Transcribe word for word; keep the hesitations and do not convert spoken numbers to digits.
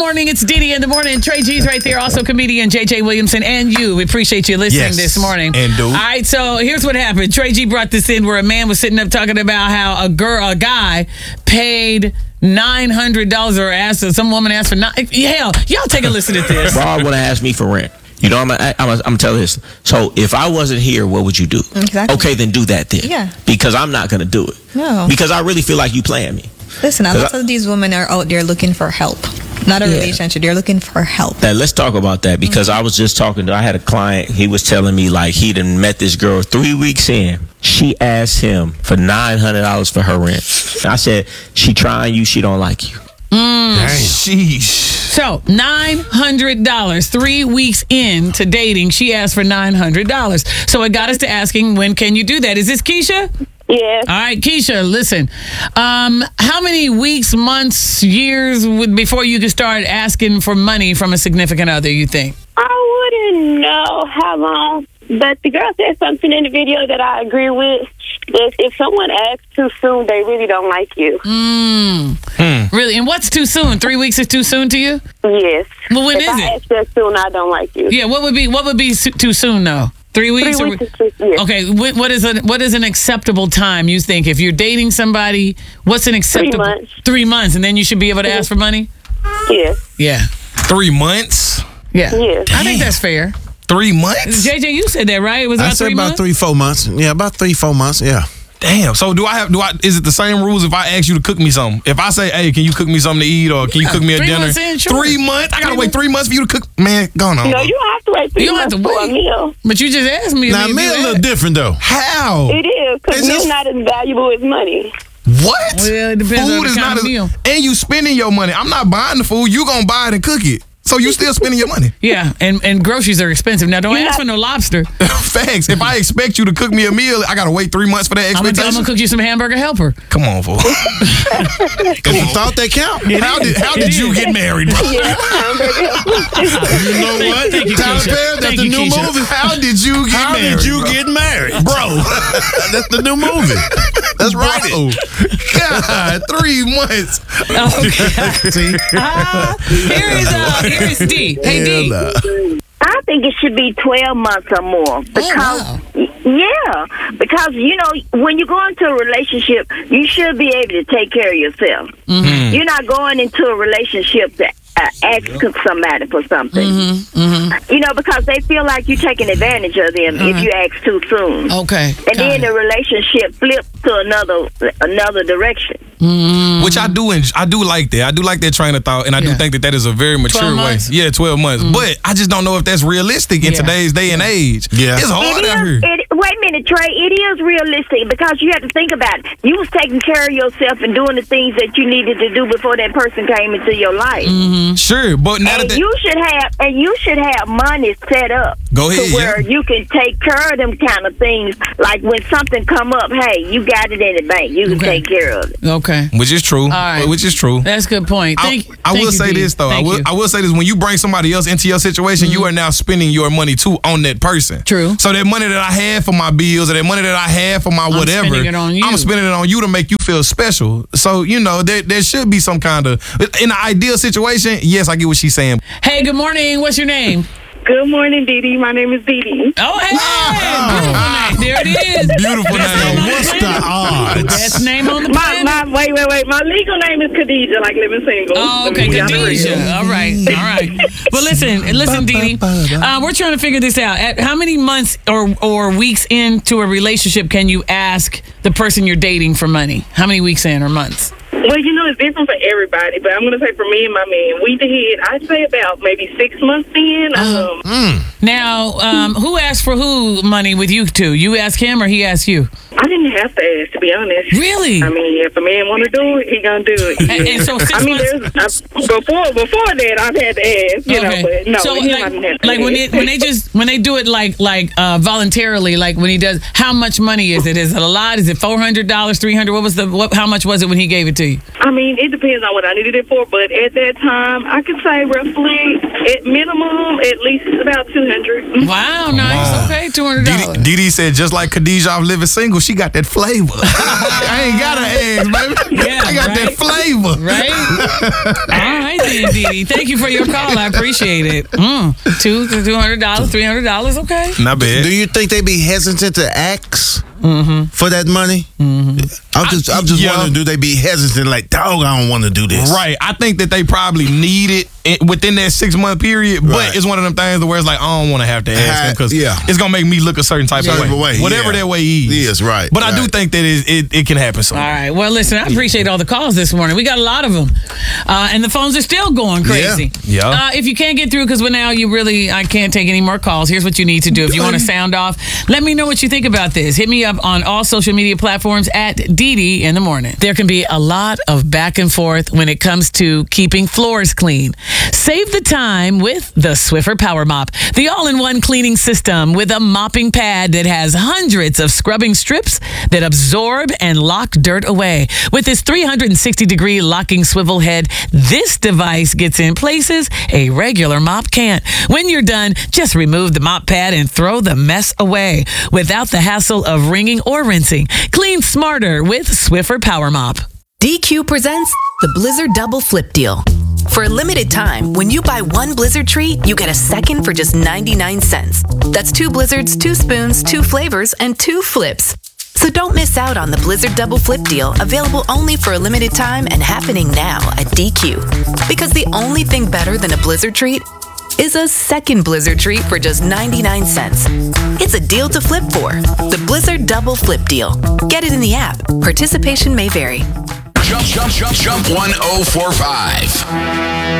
morning. It's Dee Dee in the morning. Trey G's right there. Also comedian J J Williamson and you. We appreciate you listening Yes. this morning. And do. All right, so here's what happened. Trey G brought this in where a man was sitting up talking about how a girl, a guy paid nine hundred dollars or asked, some woman asked for nine. Hell, y'all take a listen to this. Broad would have asked me for rent. You know, I'm gonna, I'm gonna, I'm gonna tell this. So if I wasn't here, what would you do? Exactly. Okay, then do that then. Yeah. Because I'm not gonna do it. No. Because I really feel like you playing me. Listen, a lot I- of these women are out there looking for help. Not a Yeah. relationship. They're looking for help. Now, let's talk about that because I was just talking to, I had a client, he was telling me like he done met this girl three weeks in. She asked him for nine hundred dollars for her rent. I said, she trying you, she don't like you. Damn. Sheesh. So, nine hundred dollars, three weeks into dating, she asked for nine hundred dollars. So it got us to asking, when can you do that? Is this Keisha? Yes. All right, Keisha, listen. Um, how many weeks, months, years would, before you could start asking for money from a significant other, you think? I wouldn't know how long, but the girl said something in the video that I agree with. That if someone asks too soon, they really don't like you. Mm. Hmm. Really? And what's too soon? Three weeks is too soon to you? Yes. Well, when if is I it? ask that soon, I don't like you. Yeah, what would be what would be su- too soon though? Three weeks? Three or- weeks is too, yes. Okay, what, what is a what is an acceptable time you think if you're dating somebody? What's an acceptable months. Three months, and then you should be able to ask for money. Yes. Yeah, Three months? yeah. Yes. I think that's fair. Three months? J J, you said that right? It was I about said three about months. three, four months. Yeah, about three, four months. Yeah. Damn. So do I have? Do I? Is it the same rules if I ask you to cook me something? If I say, "Hey, can you cook me something to eat?" or "Can you Yeah, cook me a three dinner?" months in, sure. Three months? I gotta Three wait months. three months for you to cook. Man, go on. No, you don't have to wait three You don't have months to for a wait. meal. But you just asked me. Now, if meal you a little asked. different though. How? It is, because It's meal's just- not as valuable as money. What? Well, it depends on Food the is kind not of as- meal. And you spending your money. I'm not buying the food. You gonna buy it and cook it. So you still spending your money. Yeah, and, and groceries are expensive. Now, don't You're ask not- for no lobster. Facts. If I expect you to cook me a meal, I gotta wait three months for that I'm gonna, I'm expectation. gonna cook you some hamburger helper. Come on, fool. If you thought they count. How did how did you get married, bro? Yeah, hamburger. You know what? Thank you, Tyler Keisha. Perry, that's Thank the you, new Keisha. movie. How did you get How married? did you bro? get married? Bro. That's the new movie. Let's write Bro. it. God, three months. Okay. See? Ah, here is uh, here is D. Hey D. Hell, uh, I think it should be twelve months or more because, wow. yeah, because you know when you go into a relationship, you should be able to take care of yourself. Mm-hmm. You're not going into a relationship to uh, ask somebody for something. Mm-hmm. Mm-hmm. You know, because they feel like you're taking advantage of them if you ask too soon. Okay. And then the relationship flips to another another direction. Mm-hmm. Which I do, and I do like that. I do like that train of thought, and I Yeah. do think that that is a very mature twelve way. months? Yeah, twelve months. But I just don't know if that's realistic in Yeah. today's day and age. Yeah. It's hard It out here. is. It, wait a minute, Trey. It is realistic because you have to think about it. You was taking care of yourself and doing the things that you needed to do before that person came into your life. Sure, but now And that, you should have, and you should have money set up Go ahead, to where yeah. you can take care of them kind of things. Like when something come up, hey, you got it in the bank. You can Okay. take care of it. Okay. which is true. right. Which is true. That's a good point. I, Thank, I thank will you, say D. this though. I Thank will, you. I will say this: when you bring somebody else into your situation, you are now spending your money too on that person. True. So that money that I had for my bills, or that money that I had for my I'm whatever, spending it on you. I'm spending it on you to make you feel special. So you know there there should be some kind of in an ideal situation. Yes, I get what she's saying. Hey, good morning. What's your name? Good morning, Dee Dee. My name is Dee Dee. Oh, hey. Beautiful name. There it is. Beautiful Best name. on the what's the planet. odds? Best name on the My, planet. my, wait, wait, wait. My legal name is Khadijah, like living single. Oh, Let okay, me be honest with you. Khadijah. All right, all right. Well, listen, listen, Dee Dee. Uh, we're trying to figure this out. At how many months or or weeks into a relationship can you ask the person you're dating for money? How many weeks in or months? Well, you know, it's different for everybody, but I'm going to say for me and my man, we did, I'd say about maybe six months in. Uh-huh. Um, Now, um, who asked for who money with you two? You ask him or he asked you? I didn't have to ask, to be honest. Really? I mean, if a man want to do it, he going to do it. And- and so six I mean, months- there's, I, before before that, I've had to ask, you know, but no, so with him, I like, didn't have to like when they ask. when they just when they do it like like uh, voluntarily, like when he does, how much money is it? Is it a lot? Is it four hundred dollars, three hundred? What was the what? How much was it when he gave it to you? I mean, it depends on what I needed it for, but at that time, I could say roughly, at minimum, at least about two hundred. Wow, nice. Okay, two hundred Dee dollars. Dee Dee said just like Khadijah off Living Single, she got that flavor. I ain't got an eggs, baby. Yeah, I got right? that flavor. Right? All right, then, Dee Dee. Thank you for your call. I appreciate it. Mm. Two, two hundred dollars, three hundred dollars. Okay. Not bad. Do you think they be hesitant to ask Mm-hmm. for that money? Mm-hmm. I'm just, I'm just Yeah. wondering, do they be hesitant like, dog, I don't want to do this? Right. I think that they probably need it in- within that six month period, but Right. it's one of them things where it's like, I don't want to have to ask him because Yeah. it's going to make me look a certain type Certain of way. way, Whatever yeah. that way is. Yes, right, But I do right. think that it, it, it can happen soon. All right. Well, listen, I appreciate all the calls this morning. We got a lot of them. Uh, and the phones are still going crazy. Yeah. Uh, if you can't get through, because now you really, I can't take any more calls, here's what you need to do. If you want to sound off, let me know what you think about this. Hit me up on all social media platforms at Dee Dee in the morning. There can be a lot of back and forth when it comes to keeping floors clean. Save the time with the Swiffer Power Mop, the all-in-one cleaning system with a mopping pad that has hundreds of scrubbing strips that absorb and lock dirt away. With its three hundred sixty degree locking swivel head, this device gets in places a regular mop can't. When you're done, just remove the mop pad and throw the mess away without the hassle of wringing or rinsing. Clean smarter with Swiffer Power Mop. D Q presents the Blizzard Double Flip Deal. For a limited time, when you buy one Blizzard treat, you get a second for just ninety-nine cents. That's two Blizzards, two spoons, two flavors, and two flips. So don't miss out on the Blizzard Double Flip Deal, available only for a limited time and happening now at D Q. Because the only thing better than a Blizzard treat is a second Blizzard treat for just ninety-nine cents. It's a deal to flip for. The Blizzard Double Flip Deal. Get it in the app. Participation may vary. Jump, jump, jump, jump one oh four five.